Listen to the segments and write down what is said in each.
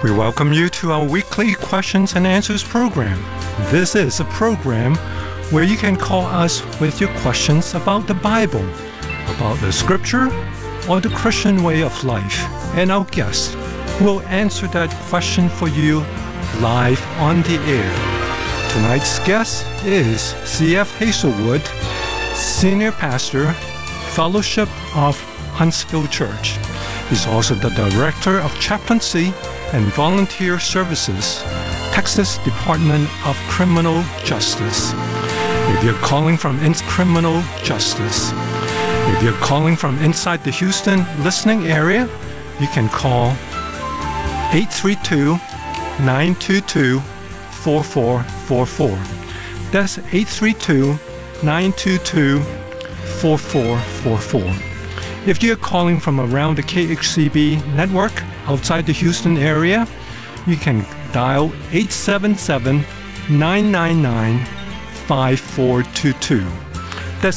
We welcome you to our weekly questions and answers program. This is a program where you can call us with your questions about the Bible, about the scripture, or the Christian way of life. And our guest will answer that question for you live on the air. Tonight's guest is C.F. Hazelwood, Senior Pastor, Fellowship of Huntsville Church. He's also the Director of Chaplaincy and Volunteer Services, Texas Department of Criminal Justice. If you're calling from criminal justice, if you're calling from inside the Houston listening area, you can call 832-922-4444. That's 832-922-4444. If you're calling from around the KHCB network outside the Houston area, you can dial 877-999-5422. That's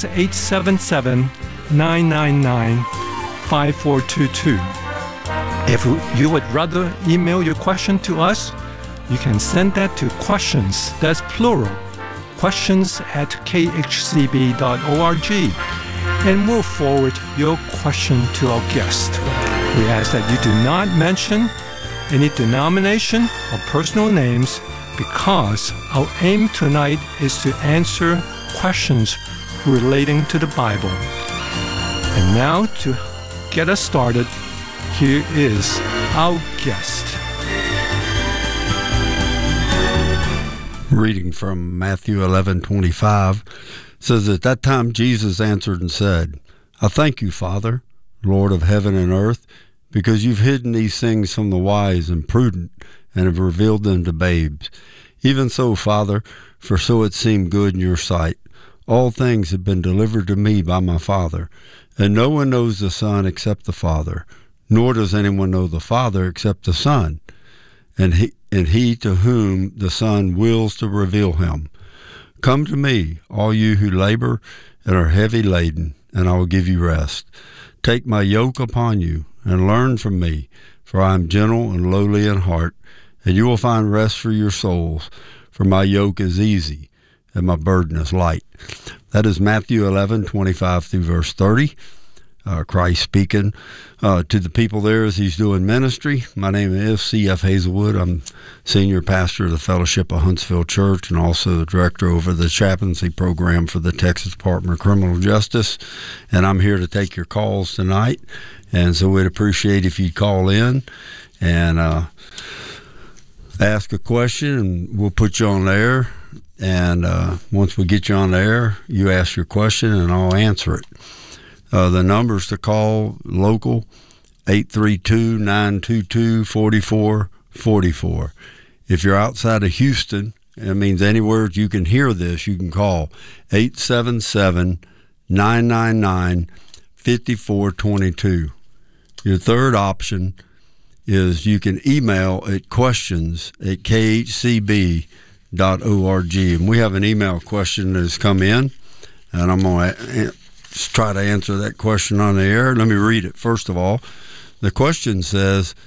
877-999-5422. If you would rather email your question to us, you can send that to questions, that's plural, questions@khcb.org, and we'll forward your question to our guest. We ask that you do not mention any denomination or personal names because our aim tonight is to answer questions relating to the Bible. And now, to get us started, here is our guest. Reading from Matthew 11:25 says, "At that time Jesus answered and said, I thank you, Father, Lord of heaven and earth, because you've hidden these things from the wise and prudent and have revealed them to babes. Even so, Father, for so it seemed good in your sight. All things have been delivered to me by my Father, and no one knows the Son except the Father, nor does anyone know the Father except the Son, and he to whom the Son wills to reveal him. Come to me, all you who labor and are heavy laden, and I will give you rest. Take my yoke upon you, and learn from me, for I am gentle and lowly in heart, and you will find rest for your souls, for my yoke is easy, and my burden is light." That is Matthew 11:25 through verse 30. Christ speaking to the people there as he's doing ministry. My name is C.F. Hazelwood. I'm Senior Pastor of the Fellowship of Huntsville Church and also the Director over the Chaplaincy Program for the Texas Department of Criminal Justice. And I'm here to take your calls tonight. And so we'd appreciate if you'd call in and ask a question, and we'll put you on there. And once we get you on there, you ask your question and I'll answer it. The numbers to call local, 832-922-4444. If you're outside of Houston, it means anywhere you can hear this, you can call 877-999-5422. Your third option is you can email at questions@khcb.org. And we have an email question that has come in, and I'm going to try to answer that question on the air. Let me read it. First of all, the question says,